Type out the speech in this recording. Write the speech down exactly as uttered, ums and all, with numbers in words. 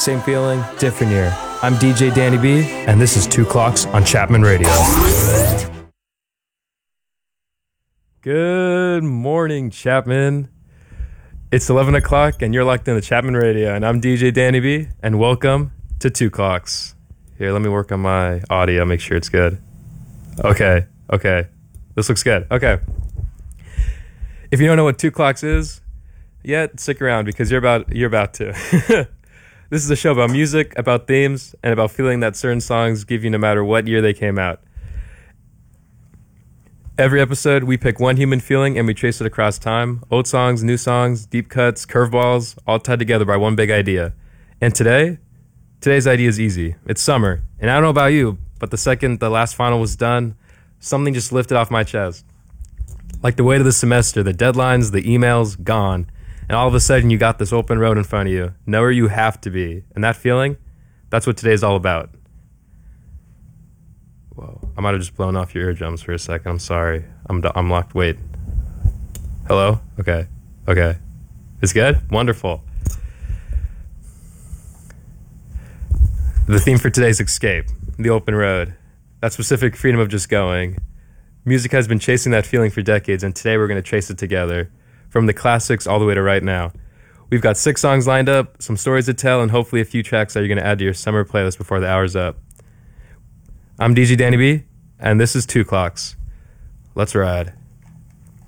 same feeling, different year. I'm D J Danny B, and this is Two Clocks on Chapman Radio. Good morning, Chapman. It's eleven o'clock, and you're locked in to Chapman Radio, and I'm D J Danny B, and welcome to Two Clocks. Here, let me work on my audio, make sure it's good. Okay, okay. This looks good. Okay. If you don't know what Two Clocks is, yet stick around because you're about you're about to. This is a show about music, about themes, and about feeling that certain songs give you no matter what year they came out. Every episode, we pick one human feeling and we trace it across time. Old songs, new songs, deep cuts, curveballs, all tied together by one big idea. And today, today's idea is easy. It's summer. And I don't know about you, but the second the last final was done, something just lifted off my chest. Like the weight of the semester, the deadlines, the emails, gone. And all of a sudden, you got this open road in front of you. Know where you have to be. And that feeling, that's what today's all about. Whoa, I might have just blown off your eardrums for a second. I'm sorry. I'm I'm locked. Wait. Hello? Okay. Okay. It's good? Wonderful. The theme for today's escape. The open road. That specific freedom of just going. Music has been chasing that feeling for decades, and today we're going to trace it together. From the classics all the way to right now. We've got six songs lined up, some stories to tell, and hopefully a few tracks that you're going to add to your summer playlist before the hour's up. I'm D J Danny B, and this is Two Clocks. Let's ride.